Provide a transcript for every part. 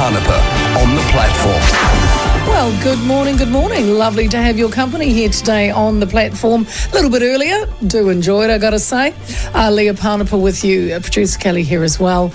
Parnapa on the platform. Well, good morning, good morning. Lovely to have your company here today on the platform. A little bit earlier. Do enjoy it, I got to say. Leah Parnapa with you, producer Kelly here as well.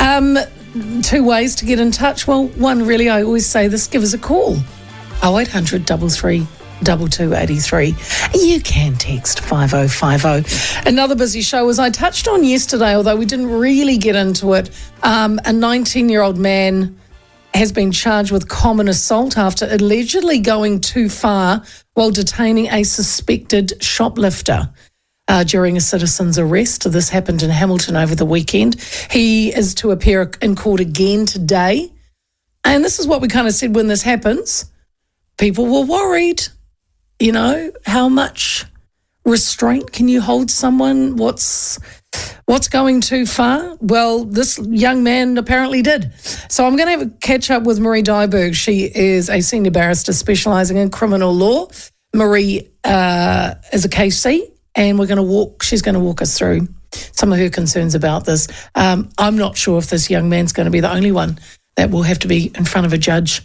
Two ways to get in touch. Well, one really, I always say this, give us a call. 0800 33 2283. You can text 5050. Another busy show, as I touched on yesterday, although we didn't really get into it. A 19-year-old man has been charged with common assault after allegedly going too far while detaining a suspected shoplifter during a citizen's arrest. This happened in Hamilton over the weekend. He is to appear in court again today. And this is what we kind of said when this happens. People were worried. You know, how much restraint can you hold someone? What's going too far? Well, this young man apparently did. So I'm going to catch up with Marie Dyberg. She is a senior barrister specialising in criminal law. Marie is a KC, and she's going to walk us through some of her concerns about this. I'm not sure if this young man's going to be the only one that will have to be in front of a judge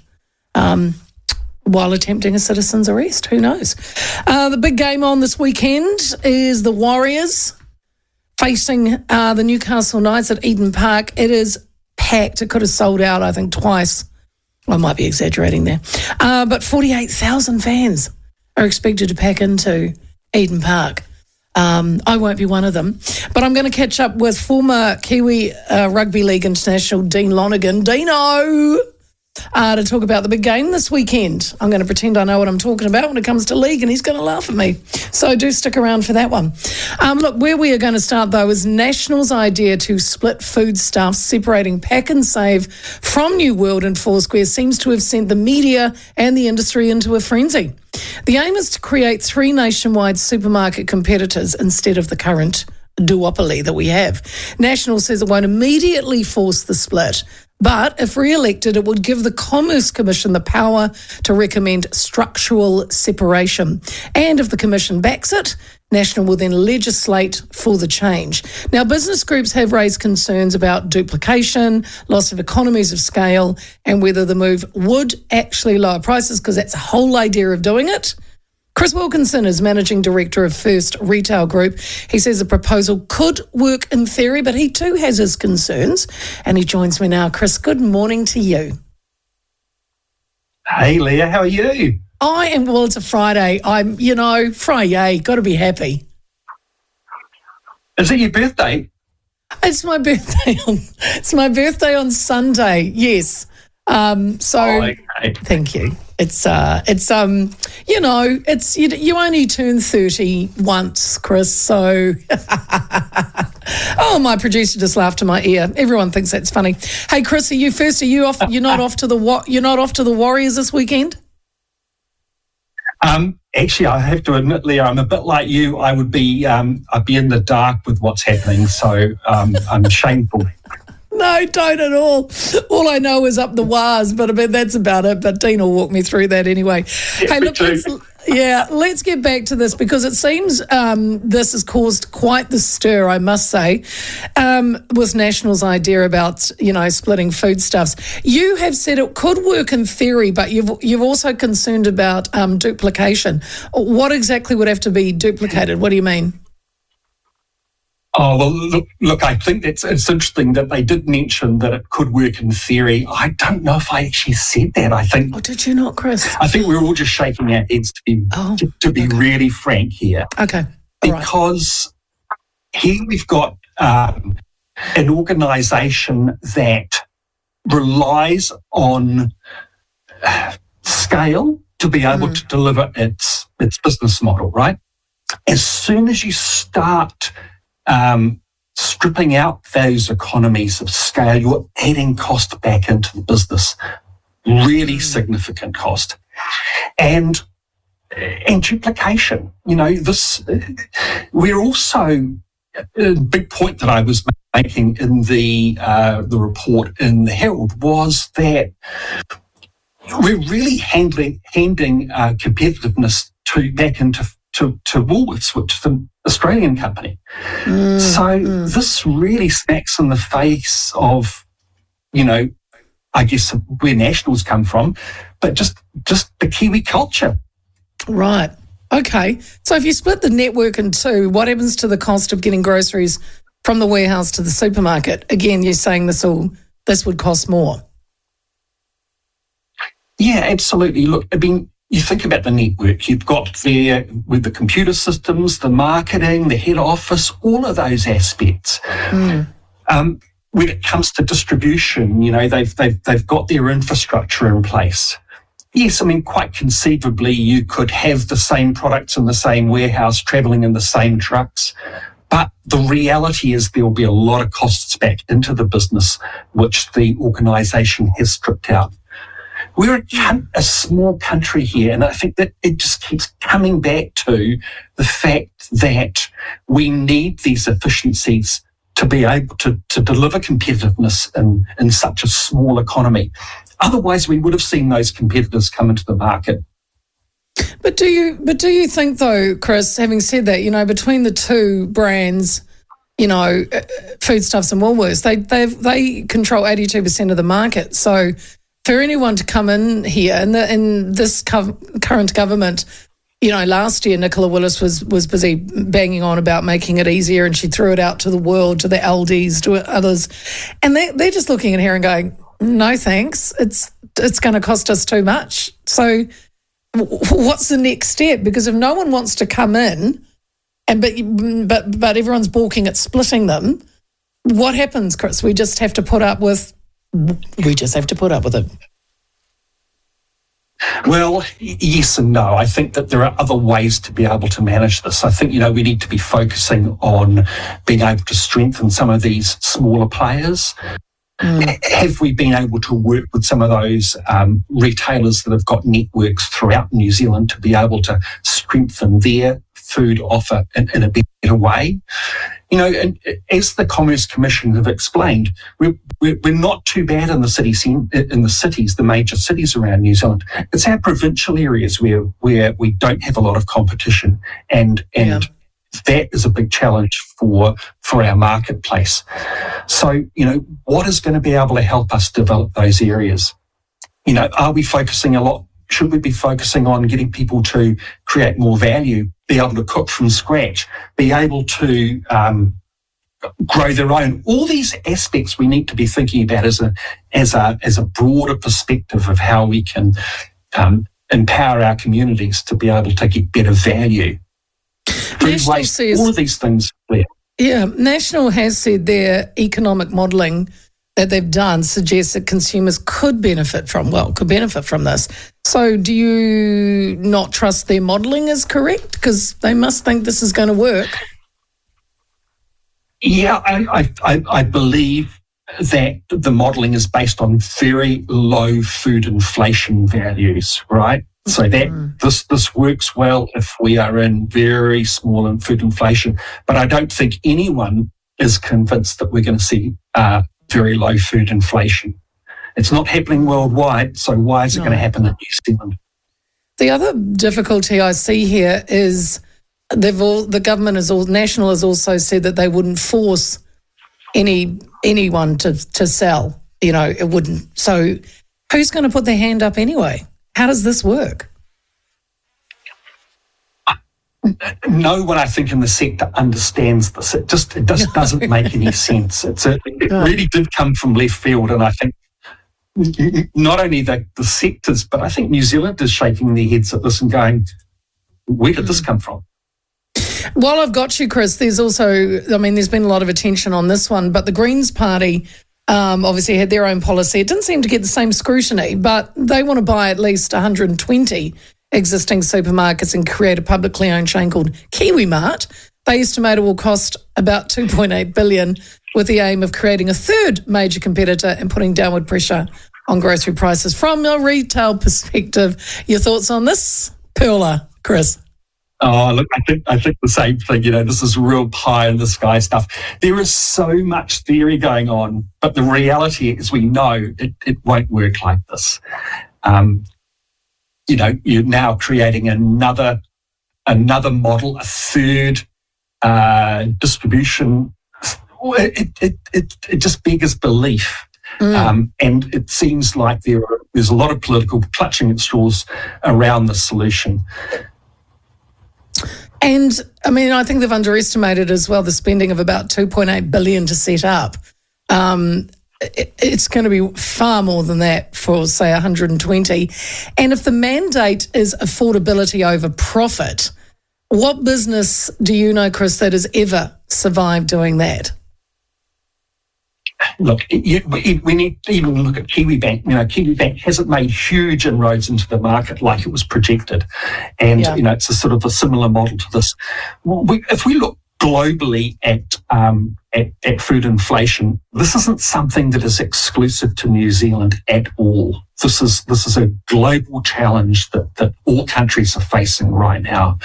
while attempting a citizen's arrest. Who knows? The big game on this weekend is the Warriors facing the Newcastle Knights at Eden Park. It is packed. It could have sold out, I think, twice. I might be exaggerating there. But 48,000 fans are expected to pack into Eden Park. I won't be one of them. But I'm going to catch up with former Kiwi Rugby League International Dean Lonergan. Dino! To talk about the big game this weekend. I'm going to pretend I know what I'm talking about when it comes to league, and he's going to laugh at me. So do stick around for that one. Look, where we are going to start, though, is National's idea to split foodstuffs, separating Pack and Save from New World and Foursquare seems to have sent the media and the industry into a frenzy. The aim is to create 3 nationwide supermarket competitors instead of the current duopoly that we have. National says it won't immediately force the split, but if re-elected, it would give the Commerce Commission the power to recommend structural separation. And if the Commission backs it, National will then legislate for the change. Now, business groups have raised concerns about duplication, loss of economies of scale, and whether the move would actually lower prices, because that's the whole idea of doing it. Chris Wilkinson is Managing Director of First Retail Group. He says the proposal could work in theory, but he too has his concerns. And he joins me now. Chris, good morning to you. Hey, Leah, how are you? I am, well, it's a Friday. Friday, got to be happy. Is it your birthday? It's my birthday on Sunday, yes. Okay. Thank you. You only turn 30 once, Chris, so oh, my producer just laughed in my ear. Everyone thinks that's funny. Hey, Chris, are you off? You're not off to the Warriors this weekend? Actually, I have to admit, Leah, I'm a bit like you. I'd be in the dark with what's happening, so I'm shameful. No, don't at all. All I know is up the wires, but I mean, that's about it. But Dean will walk me through that anyway. Yeah, hey, look, let's get back to this, because it seems this has caused quite the stir, I must say, with National's idea about, splitting foodstuffs. You have said it could work in theory, but you've also concerned about duplication. What exactly would have to be duplicated? What do you mean? Oh, well, look, I think it's interesting that they did mention that it could work in theory. I don't know if I actually said that. I think... Oh, did you not, Chris? I think we're all just shaking our heads to be really frank here. Okay. Because here we've got an organisation that relies on scale to be able to deliver its business model, right? As soon as you start stripping out those economies of scale, you're adding cost back into the business, really significant cost, and duplication. We're also a big point that I was making in the report in the Herald was that we're really handing competitiveness back into Woolworths, which is an Australian company. This really smacks in the face of, I guess, where Nationals come from, but just the Kiwi culture. Right. Okay. So if you split the network in two, what happens to the cost of getting groceries from the warehouse to the supermarket? Again, you're saying this would cost more. Yeah, absolutely. Look, I mean, you think about the network. You've got there with the computer systems, the marketing, the head office, all of those aspects. When it comes to distribution, they've got their infrastructure in place. Yes, I mean, quite conceivably, you could have the same products in the same warehouse travelling in the same trucks. But the reality is there will be a lot of costs back into the business, which the organisation has stripped out. We're a small country here, and I think that it just keeps coming back to the fact that we need these efficiencies to be able to deliver competitiveness in such a small economy. Otherwise, we would have seen those competitors come into the market. But do you think, though, Chris, having said that, between the two brands, Foodstuffs and Woolworths, they control 82% of the market. So for anyone to come in here, and this current government, last year Nicola Willis was busy banging on about making it easier, and she threw it out to the world, to the LDs, to others, and they're just looking at her and going, no thanks, it's going to cost us too much. So what's the next step? Because if no one wants to come in, but everyone's balking at splitting them, what happens, Chris? We just have to put up with it. Well, yes and no. I think that there are other ways to be able to manage this. I think, we need to be focusing on being able to strengthen some of these smaller players. Have we been able to work with some of those retailers that have got networks throughout New Zealand to be able to strengthen their food offer in a better way? And as the Commerce Commission have explained, we're not too bad in the cities, the major cities around New Zealand. It's our provincial areas where we don't have a lot of competition, and that is a big challenge for our marketplace. So, what is going to be able to help us develop those areas? Are we focusing a lot? Should we be focusing on getting people to create more value, be able to cook from scratch, be able to grow their own? All these aspects we need to be thinking about as a broader perspective of how we can empower our communities to be able to get better value. National says, all of these things. Yeah, National has said their economic modelling that they've done suggests that consumers could benefit from this. So do you not trust their modelling is correct? Because they must think this is going to work. Yeah, I believe that the modelling is based on very low food inflation values, right? So that this works well if we are in very small food inflation. But I don't think anyone is convinced that we're going to see very low food inflation. It's not happening worldwide, so why is it going to happen in New Zealand? The other difficulty I see here is the government National has also said that they wouldn't force anyone to sell. It wouldn't. So who's going to put their hand up anyway? How does this work? No one, I think, in the sector understands this. It just doesn't make any sense. It really did come from left field, and I think not only the sectors, but I think New Zealand is shaking their heads at this and going, where did this come from? While I've got you, Chris, there's been a lot of attention on this one, but the Greens Party obviously had their own policy. It didn't seem to get the same scrutiny, but they want to buy at least 120 existing supermarkets and create a publicly owned chain called KiwiMart. They estimate it will cost about $2.8 billion, with the aim of creating a third major competitor and putting downward pressure on grocery prices. From a retail perspective, your thoughts on this, Perla, Chris? Oh, look, I think the same thing. This is real pie in the sky stuff. There is so much theory going on, but the reality is we know it won't work like this. You're now creating another model, a third distribution. It just beggars belief And it seems like there's a lot of political clutching at straws around the solution. And, I mean, I think they've underestimated as well the spending of about $2.8 billion to set up. It's going to be far more than that for, say, 120. And if the mandate is affordability over profit, what business do you know, Chris, that has ever survived doing that? Look, we need to even look at KiwiBank. KiwiBank hasn't made huge inroads into the market like it was projected. And, it's a sort of a similar model to this. If we look globally at food inflation, this isn't something that is exclusive to New Zealand at all. This is a global challenge that all countries are facing right now.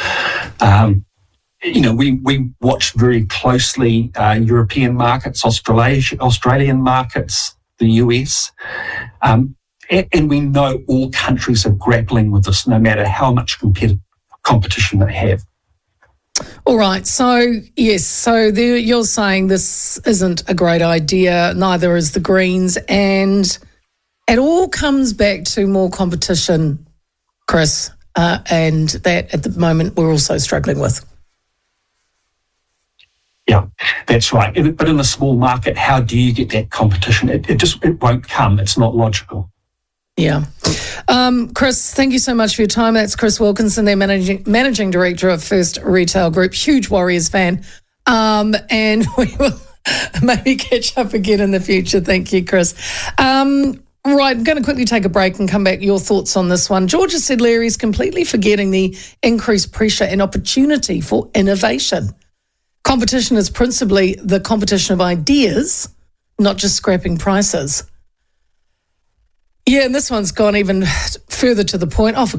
We watch very closely European markets, Australian markets, the US, and we know all countries are grappling with this, no matter how much competition they have. All right. So, yes, you're saying this isn't a great idea, neither is the Greens, and it all comes back to more competition, Chris, and that at the moment we're also struggling with. Yeah, that's right. But in a small market, how do you get that competition? It won't come. It's not logical. Yeah. Chris, thank you so much for your time. That's Chris Wilkinson, their managing director of First Retail Group. Huge Warriors fan. And we will maybe catch up again in the future. Thank you, Chris. Right, I'm going to quickly take a break and come back. Your thoughts on this one. Georgia said Larry's completely forgetting the increased pressure and opportunity for innovation. Competition is principally the competition of ideas, not just scrapping prices. Yeah, and this one's gone even further to the point. Oh, for